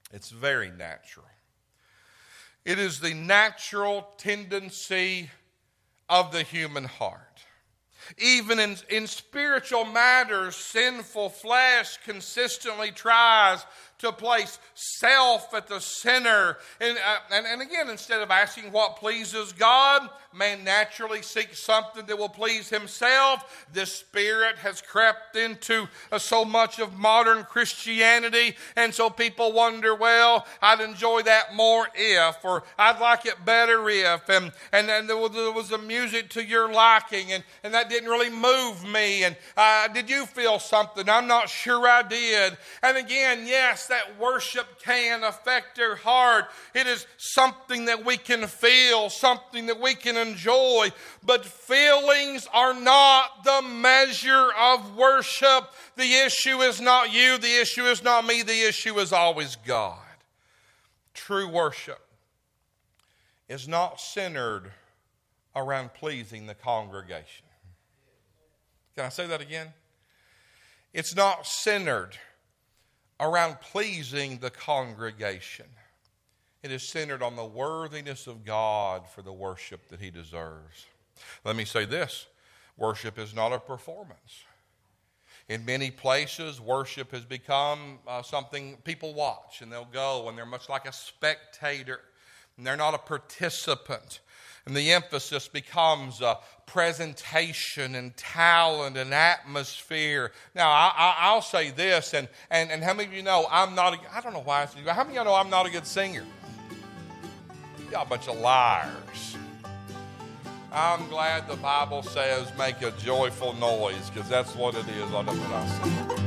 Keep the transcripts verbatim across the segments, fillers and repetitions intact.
It's very natural. It is the natural tendency of the human heart. Even in, in spiritual matters, sinful flesh consistently tries to place self at the center. And, uh, and, and again, instead of asking what pleases God, man naturally seeks something that will please himself. This spirit has crept into uh, so much of modern Christianity, and so people wonder, well, I'd enjoy that more if, or I'd like it better if, and, and, and there, was, there was a music to your liking, and, and that didn't really move me, and uh, did you feel something? I'm not sure I did. And again, yes, that worship can affect our heart. It is something that we can feel, something that we can enjoy, but feelings are not the measure of worship. The issue is not you, the issue is not me, the issue is always God. True worship is not centered around pleasing the congregation. Can I say that again? It's not centered around pleasing the congregation. It is centered on the worthiness of God for the worship that he deserves. Let me say this. Worship is not a performance. In many places, worship has become uh, something people watch, and they'll go, and they're much like a spectator, and they're not a participant. And the emphasis becomes uh, presentation and talent and atmosphere. Now, I, I, I'll say this, and, and, and how many of you know I'm not, a, I don't know why, I say, how many of you know I'm not a good singer? Y'all a bunch of liars. I'm glad the Bible says make a joyful noise, because that's what it is. I know what I say.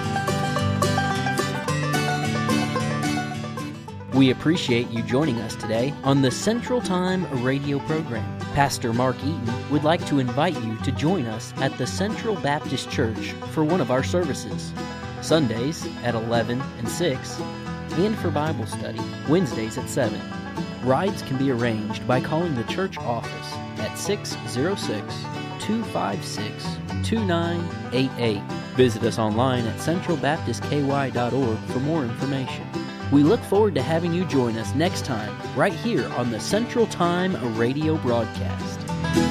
We appreciate you joining us today on the Central Time radio program. Pastor Mark Eaton would like to invite you to join us at the Central Baptist Church for one of our services. Sundays at eleven and six, and for Bible study, Wednesdays at seven. Rides can be arranged by calling the church office at six oh six, two five six, two nine eight eight. Visit us online at central baptist k y dot org for more information. We look forward to having you join us next time, right here on the Central Time radio broadcast.